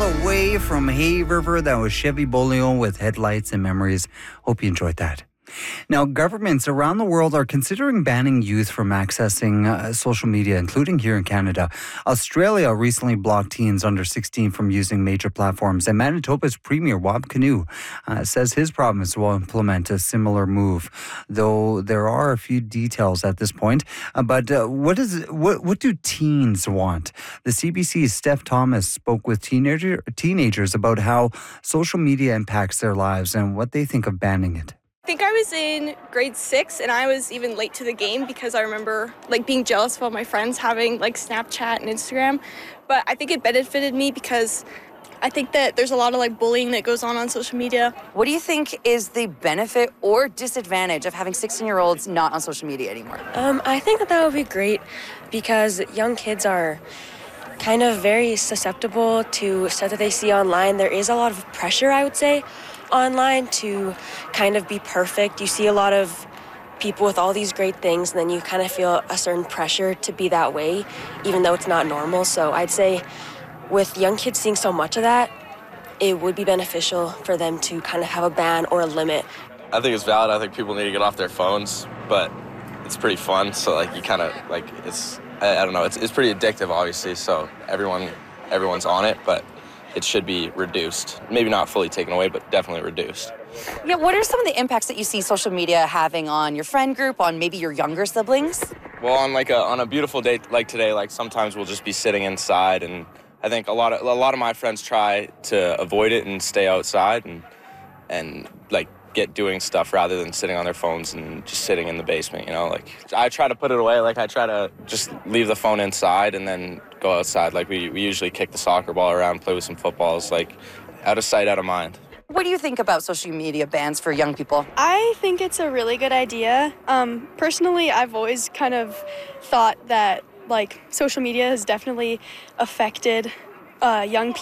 the way from Hay River. That was Chevy Bolio with Headlights and Memories. Hope you enjoyed that. Now, governments around the world are considering banning youth from accessing social media, including here in Canada. Australia recently blocked teens under 16 from using major platforms, and Manitoba's Premier Wab Kinew says his province will implement a similar move, though there are a few details at this point. But what do teens want? The CBC's Steph Thomas spoke with teenagers about how social media impacts their lives and what they think of banning it. I think I was in grade 6 and I was even late to the game because I remember being jealous of all my friends having Snapchat and Instagram. But I think it benefited me because I think that there's a lot of bullying that goes on social media. What do you think is the benefit or disadvantage of having 16-year-olds not on social media anymore? I think that would be great because young kids are kind of very susceptible to stuff that they see online. There is a lot of pressure, I would say, online to kind of be perfect. You see a lot of people with all these great things, and then you kind of feel a certain pressure to be that way, even though it's not normal. So I'd say with young kids seeing so much of that, it would be beneficial for them to kind of have a ban or a limit. I think it's valid. I think people need to get off their phones, but it's pretty fun. So you kind of it's, I don't know, it's pretty addictive, obviously. So everyone's on it, but it should be reduced. Maybe not fully taken away, but definitely reduced. Yeah, what are some of the impacts that you see social media having on your friend group, on maybe your younger siblings? Well, on a beautiful day like today, sometimes we'll just be sitting inside, and I think a lot of my friends try to avoid it and stay outside and get doing stuff rather than sitting on their phones and just sitting in the basement, I try to put it away. I try to just leave the phone inside and then go outside. We usually kick the soccer ball around, play with some footballs, out of sight, out of mind. What do you think about social media bans for young people? I think it's a really good idea. Personally, I've always kind of thought that social media has definitely affected young people.